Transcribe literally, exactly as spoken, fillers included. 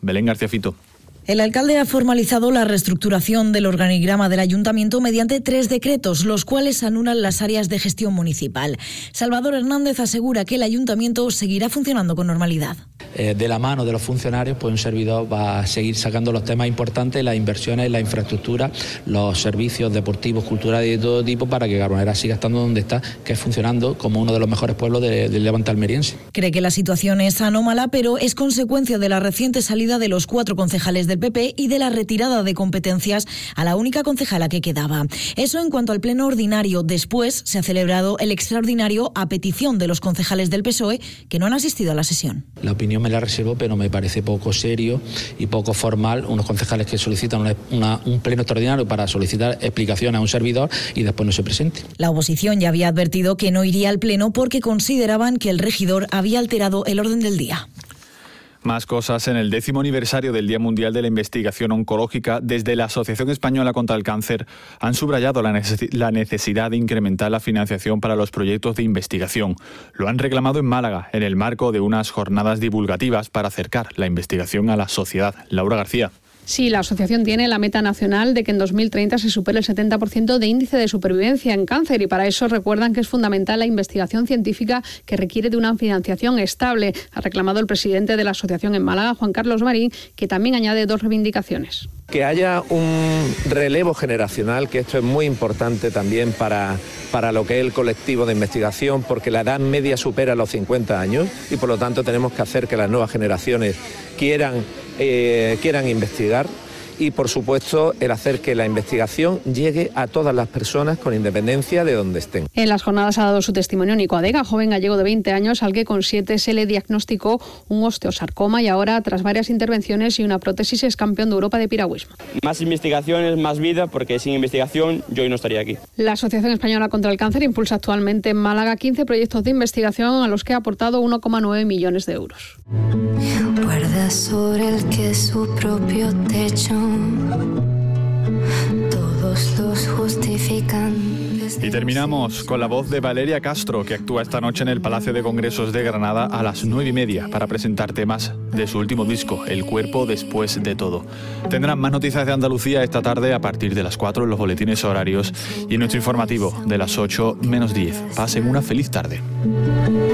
Belén García Fito. El alcalde ha formalizado la reestructuración del organigrama del ayuntamiento mediante tres decretos, los cuales anulan las áreas de gestión municipal. Salvador Hernández asegura que el ayuntamiento seguirá funcionando con normalidad. Eh, de la mano de los funcionarios, pues un servidor va a seguir sacando los temas importantes, las inversiones, la infraestructura, los servicios deportivos, culturales y de todo tipo, para que Carbonera siga estando donde está, que es funcionando como uno de los mejores pueblos de, del Levante almeriense. Cree que la situación es anómala, pero es consecuencia de la reciente salida de los cuatro concejales del P P y de la retirada de competencias a la única concejala que quedaba. Eso en cuanto al pleno ordinario. Después se ha celebrado el extraordinario a petición de los concejales del P S O E que no han asistido a la sesión. La opinión me la reservo, pero me parece poco serio y poco formal unos concejales que solicitan una, una, un pleno extraordinario para solicitar explicaciones a un servidor y después no se presente. La oposición ya había advertido que no iría al pleno porque consideraban que el regidor había alterado el orden del día. Más cosas. En el décimo aniversario del Día Mundial de la Investigación Oncológica, desde la Asociación Española contra el Cáncer han subrayado la necesidad de incrementar la financiación para los proyectos de investigación. Lo han reclamado en Málaga, en el marco de unas jornadas divulgativas para acercar la investigación a la sociedad. Laura García. Sí, la asociación tiene la meta nacional de que en dos mil treinta se supere el setenta por ciento de índice de supervivencia en cáncer y para eso recuerdan que es fundamental la investigación científica que requiere de una financiación estable. Ha reclamado el presidente de la asociación en Málaga, Juan Carlos Marín, que también añade dos reivindicaciones. Que haya un relevo generacional, que esto es muy importante también para, para lo que es el colectivo de investigación, porque la edad media supera los cincuenta años y por lo tanto tenemos que hacer que las nuevas generaciones quieran, eh, quieran investigar. Y, por supuesto, el hacer que la investigación llegue a todas las personas con independencia de donde estén. En las jornadas ha dado su testimonio Nico Adega, joven gallego de veinte años, al que con siete se le diagnosticó un osteosarcoma y ahora, tras varias intervenciones y una prótesis, es campeón de Europa de piragüismo. Más investigaciones, más vida, porque sin investigación yo hoy no estaría aquí. La Asociación Española contra el Cáncer impulsa actualmente en Málaga quince proyectos de investigación a los que ha aportado uno coma nueve millones de euros. Guarda sobre el que su propio techo, todos los justifican. Y terminamos con la voz de Valeria Castro, que actúa esta noche en el Palacio de Congresos de Granada a las nueve y media para presentar temas de su último disco, El cuerpo después de todo. Tendrán más noticias de Andalucía esta tarde a partir de las cuatro en los boletines horarios y en nuestro informativo de las ocho menos diez. Pasen una feliz tarde.